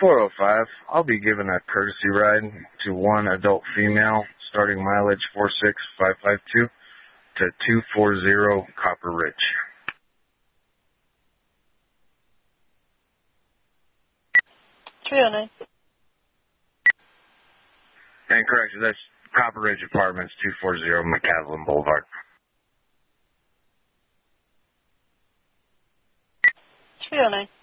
405. I'll be giving a courtesy ride to one adult female, starting mileage 46552 to 240 Copper Ridge. 309. And correction, that's Copper Ridge Apartments, 240 McCaslin Boulevard. 309.